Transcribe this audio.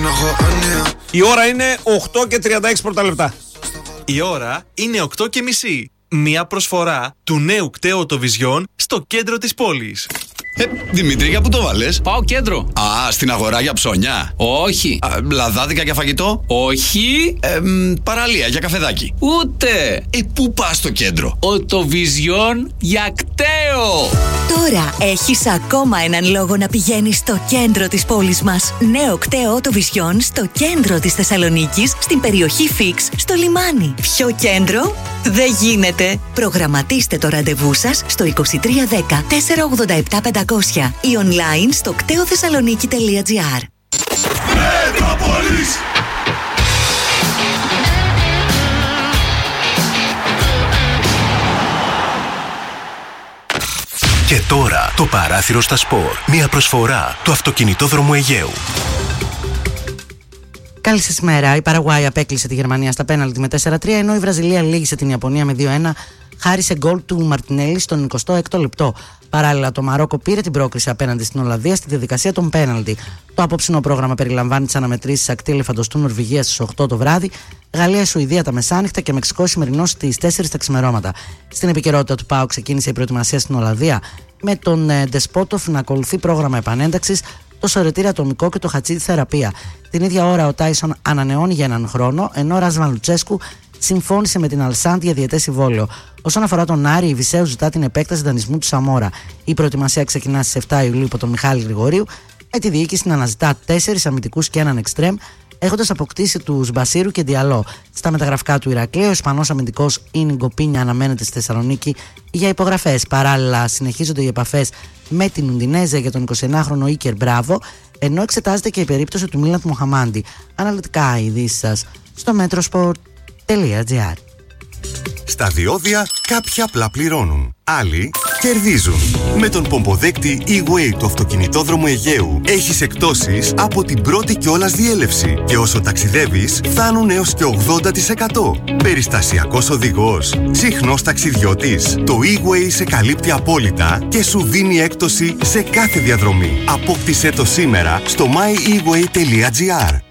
Η ώρα είναι 8 και 36 πρώτα λεπτά. Η ώρα είναι 8 και μισή. Μια προσφορά του νέου κταίου Vision στο κέντρο της πόλης. Δημήτρη, για πού το βάλες? Πάω κέντρο. Α, στην αγορά για ψώνια. Όχι. Λαδάδικα για φαγητό. Όχι. Παραλία για καφεδάκι. Ούτε. Πού πας στο κέντρο? Vision για κταίο. Τώρα έχεις ακόμα έναν λόγο να πηγαίνεις στο κέντρο της πόλης μας. Νέο κταίο Vision στο κέντρο της Θεσσαλονίκης, στην περιοχή Φίξ, στο λιμάνι. Πιο κέντρο δεν γίνεται. Προγραμματίστε το ραντεβού σας στο 2310 487 500 ή online στο κτεοθεσσαλονίκη.gr. Μέτροπολης! Και τώρα το παράθυρο στα σπορ. Μια προσφορά του αυτοκινητόδρομου Αιγαίου. Καλή σας μέρα. Η Παραγουάη απέκλεισε τη Γερμανία στα πέναλτι με 4-3, ενώ η Βραζιλία λύγησε την Ιαπωνία με 2-1. Χάρη σε γκολ του Μαρτινέλη στον 26ο λεπτό. Παράλληλα, το Μαρόκο πήρε την πρόκριση απέναντι στην Ολλανδία στη διαδικασία των πέναλτι. Το απόψινο πρόγραμμα περιλαμβάνει τις αναμετρήσεις ακτή Ελεφαντοστού Νορβηγίας στις 8 το βράδυ, Γαλλία-Σουηδία τα μεσάνυχτα και Μεξικό σημερινό στις 4 τα ξημερώματα. Στην επικαιρότητα του ΠΑΟ ξεκίνησε η προετοιμασία στην Ολλανδία, με τον Ντεσπότοφ να ακολουθεί πρόγραμμα επανένταξης, το Σωρετήρι Ατομικό και το Χατσίδι Θεραπεία. Την ίδια ώρα ο Τάισον ανανεώνει για έναν χρόνο, ενώ ο Ράσβαν Λουτσέσκου συμφώνησε με την Αλσάντ για διετές συμβόλαιο. Όσον αφορά τον Άρη, η Βυσσέου ζητά την επέκταση δανεισμού του Σαμόρα. Η προετοιμασία ξεκινά στις 7 Ιουλίου από τον Μιχάλη Γρηγορίου, με τη διοίκηση να αναζητά 4 αμυντικούς και έναν εξτρέμ, έχοντας αποκτήσει τους Μπασίρου και Διαλό. Στα μεταγραφικά του Ηρακλείου, ο Ισπανός αμυντικός Ίνιγκο Πίνια αναμένεται στη Θεσσαλονίκη για υπογραφές. Παράλληλα, συνεχίζονται οι επαφές με την Ουντινέζε για τον 29χρονο Ίκερ Μπράβο, ενώ εξετάζεται και η περίπτωση του Μίλαντ Μοχαμάντι. Αναλυτικά οι ειδήσεις σας στο metrosport.gr. Στα διόδια κάποιοι απλά πληρώνουν, άλλοι κερδίζουν. Με τον πομποδέκτη E-Way του αυτοκινητόδρομου Αιγαίου έχεις εκπτώσεις από την πρώτη κιόλας διέλευση και όσο ταξιδεύεις φτάνουν έως και 80%. Περιστασιακός οδηγός, συχνός ταξιδιώτης. Το E-Way σε καλύπτει απόλυτα και σου δίνει έκπτωση σε κάθε διαδρομή. Απόκτησέ το σήμερα στο myeWay.gr.